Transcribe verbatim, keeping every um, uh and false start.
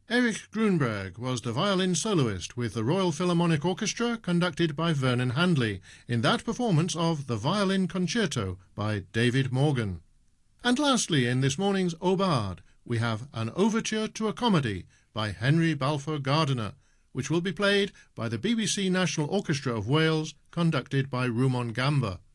Erich Grunberg was the violin soloist with the Royal Philharmonic Orchestra conducted by Vernon Handley in that performance of the Violin Concerto by David Morgan. And lastly, in this morning's Aubade, we have an overture to a comedy by Henry Balfour Gardiner, which will be played by the B B C National Orchestra of Wales, conducted by Rumon Gamba.